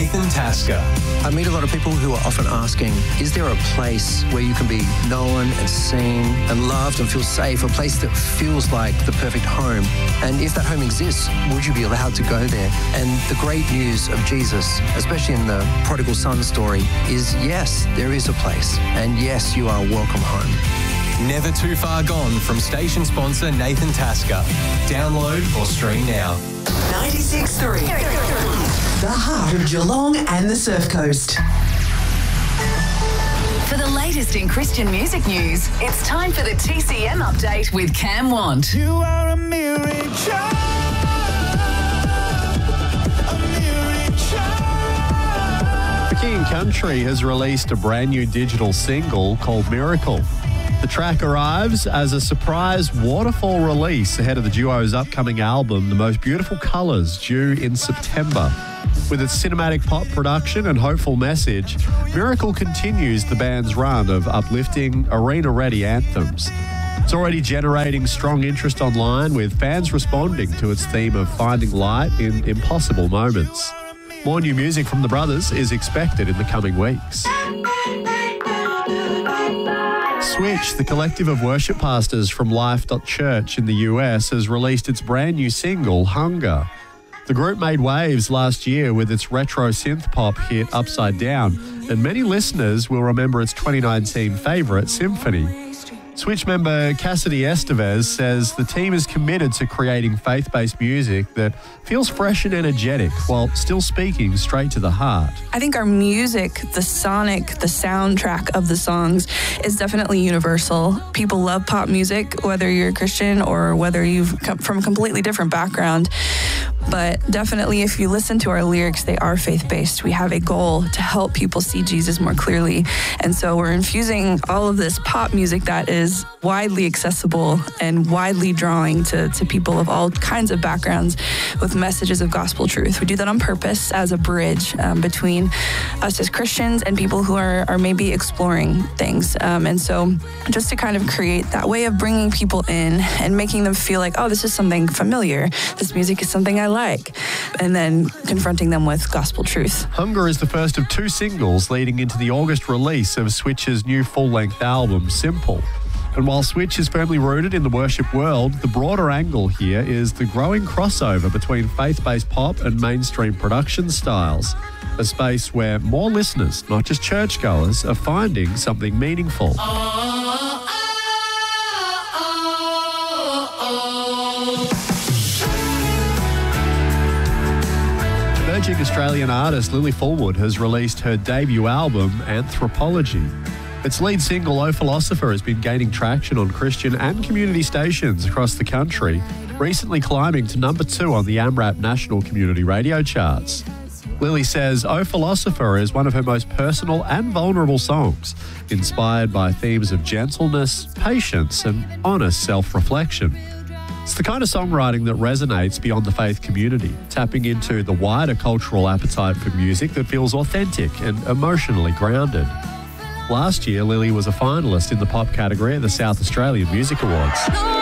Nathan Tasker. I meet a lot of people who are often asking, is there a place where you can be known and seen and loved and feel safe, a place that feels like the perfect home? And if that home exists, would you be allowed to go there? And the great news of Jesus, especially in the prodigal son story, is yes, there is a place. And yes, you are welcome home. Never too far gone from station sponsor Nathan Tasker. Download or stream now. 96.3, the heart of Geelong and the Surf Coast. For the latest in Christian music news, it's time for the TCM update with Cam Want. You are a miracle. The King Country has released a brand new digital single called Miracle. The track arrives as a surprise waterfall release ahead of the duo's upcoming album, The Most Beautiful Colours, due in September. With its cinematic pop production and hopeful message, Miracle continues the band's run of uplifting, arena-ready anthems. It's already generating strong interest online, with fans responding to its theme of finding light in impossible moments. More new music from the brothers is expected in the coming weeks. Switch, the collective of worship pastors from Life.Church in the US, has released its brand new single, Hunger. The group made waves last year with its retro synth pop hit Upside Down, and many listeners will remember its 2019 favourite, Symphony. Switch member Cassidy Estevez says the team is committed to creating faith-based music that feels fresh and energetic while still speaking straight to the heart. I think our music, the sonic, the soundtrack of the songs is definitely universal. People love pop music, whether you're a Christian or whether you've come from a completely different background. But definitely, if you listen to our lyrics, they are faith-based. We have a goal to help people see Jesus more clearly. And so we're infusing all of this pop music that is widely accessible and widely drawing to people of all kinds of backgrounds with messages of gospel truth. We do that on purpose as a bridge between us as Christians and people who are maybe exploring things. And so just to kind of create that way of bringing people in and making them feel like, oh, this is something familiar. This music is something I like, and then confronting them with gospel truth. Hunger is the first of two singles leading into the August release of Switch's new full-length album, Simple. And while Switch is firmly rooted in the worship world, the broader angle here is the growing crossover between faith-based pop and mainstream production styles, a space where more listeners, not just churchgoers, are finding something meaningful. Emerging Australian artist Lily Fullwood has released her debut album, Anthropology. Its lead single, Oh Philosopher, has been gaining traction on Christian and community stations across the country, recently climbing to number 2 on the AMRAP National Community Radio charts. Lily says Oh Philosopher is one of her most personal and vulnerable songs, inspired by themes of gentleness, patience, and honest self-reflection. It's the kind of songwriting that resonates beyond the faith community, tapping into the wider cultural appetite for music that feels authentic and emotionally grounded. Last year, Lily was a finalist in the pop category at the South Australian Music Awards.